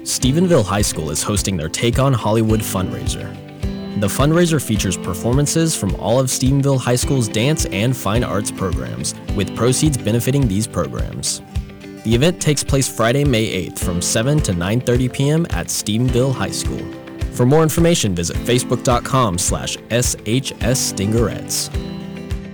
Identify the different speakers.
Speaker 1: Stephenville High School is hosting their Take on Hollywood fundraiser. The fundraiser features performances from all of Stephenville High School's dance and fine arts programs, with proceeds benefiting these programs. The event takes place Friday, May 8th from 7 to 9:30 p.m. at Stephenville High School. For more information, visit facebook.com/SHS Stingerettes.